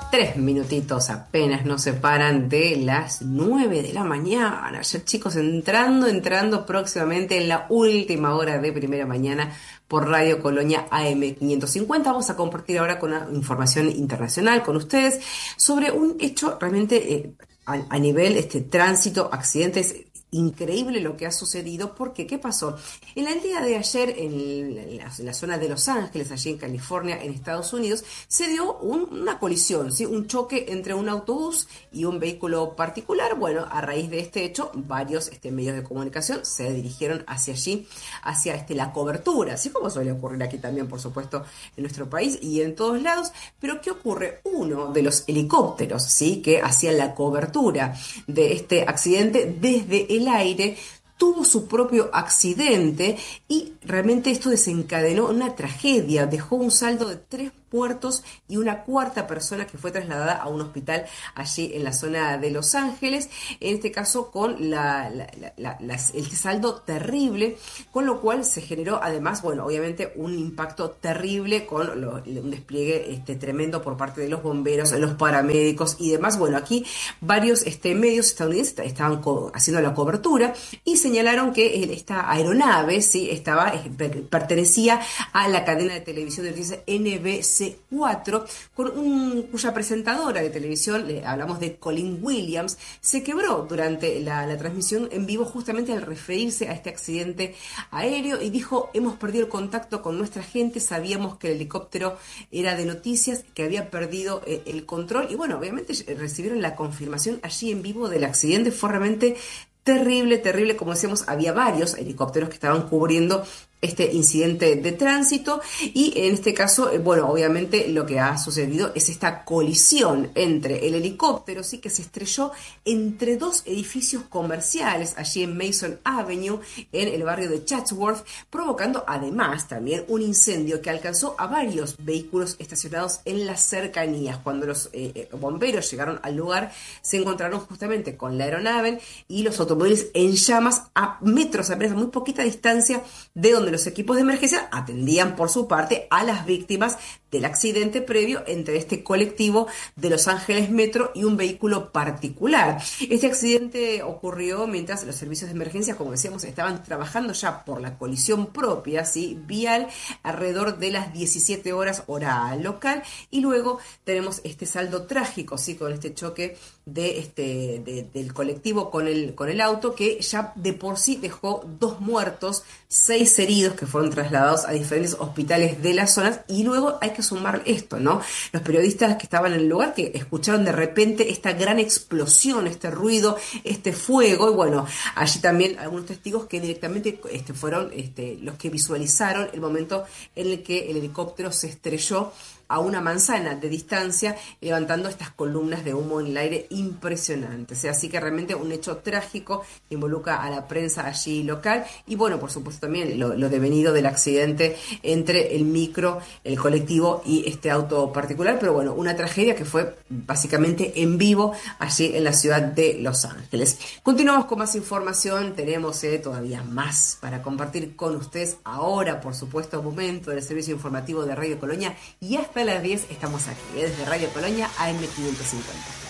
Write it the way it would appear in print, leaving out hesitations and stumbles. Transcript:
3 minutitos apenas nos separan de las 9 de la mañana. Ya chicos, entrando próximamente en la última hora de Primera Mañana por Radio Colonia AM 550. Vamos a compartir ahora con una información internacional con ustedes sobre un hecho realmente a nivel tránsito, accidentes. Increíble lo que ha sucedido, porque ¿qué pasó? En el día de ayer, en la zona de Los Ángeles, allí en California, en Estados Unidos, se dio una colisión, ¿sí? Un choque entre un autobús y un vehículo particular. Bueno, a raíz de este hecho, varios medios de comunicación se dirigieron hacia allí, hacia la cobertura, así como suele ocurrir aquí también, por supuesto, en nuestro país y en todos lados. Pero ¿qué ocurre? Uno de los helicópteros, ¿sí?, que hacía la cobertura de este accidente desde el aire, tuvo su propio accidente y realmente esto desencadenó una tragedia. Dejó un saldo de 3 muertos y una cuarta persona que fue trasladada a un hospital allí en la zona de Los Ángeles, en este caso con el saldo terrible, con lo cual se generó además, bueno, obviamente un impacto terrible con un despliegue tremendo por parte de los bomberos, los paramédicos y demás. Bueno, aquí varios medios estadounidenses estaban haciendo la cobertura y señalaron que esta aeronave, ¿sí?, pertenecía a la cadena de televisión de noticias NBC4, cuya presentadora de televisión, hablamos de Colleen Williams, se quebró durante la transmisión en vivo justamente al referirse a este accidente aéreo y dijo: hemos perdido el contacto con nuestra gente, sabíamos que el helicóptero era de noticias, que había perdido el control, y bueno, obviamente recibieron la confirmación allí en vivo del accidente. Fue realmente terrible, como decíamos, había varios helicópteros que estaban cubriendo este incidente de tránsito y en este caso, bueno, obviamente lo que ha sucedido es esta colisión entre el helicóptero, sí, que se estrelló entre 2 edificios comerciales allí en Mason Avenue, en el barrio de Chatsworth, provocando además también un incendio que alcanzó a varios vehículos estacionados en las cercanías. Cuando los bomberos llegaron al lugar, se encontraron justamente con la aeronave y los automóviles en llamas a metros, apenas a muy poquita distancia de donde los equipos de emergencia atendían por su parte a las víctimas del accidente previo entre este colectivo de Los Ángeles Metro y un vehículo particular. Este accidente ocurrió mientras los servicios de emergencia, como decíamos, estaban trabajando ya por la colisión propia, ¿sí?, vial, alrededor de las 17 horas hora local, y luego tenemos este saldo trágico, ¿sí?, con este choque del colectivo con el auto, que ya de por sí dejó 2 muertos, 6 heridos que fueron trasladados a diferentes hospitales de las zonas. Y luego hay que sumar esto, ¿no? Los periodistas que estaban en el lugar, que escucharon de repente esta gran explosión, este ruido, este fuego, y bueno, allí también algunos testigos que directamente fueron los que visualizaron el momento en el que el helicóptero se estrelló a una manzana de distancia, levantando estas columnas de humo en el aire impresionantes. Así que realmente un hecho trágico que involucra a la prensa allí local y bueno, por supuesto también lo devenido del accidente entre el micro, el colectivo y este auto particular, pero bueno, una tragedia que fue básicamente en vivo allí en la ciudad de Los Ángeles. Continuamos con más información, tenemos todavía más para compartir con ustedes ahora, por supuesto, momento del servicio informativo de Radio Colonia, y hasta las 10 estamos aquí, desde Radio Colonia AM 550.